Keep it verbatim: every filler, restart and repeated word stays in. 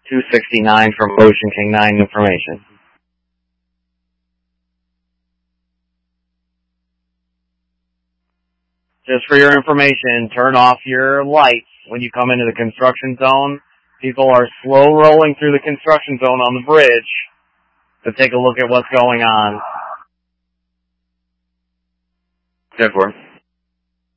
two sixty-nine from Ocean King nine information. Just for your information, turn off your lights when you come into the construction zone. People are slow rolling through the construction zone on the bridge to take a look at what's going on. ten four.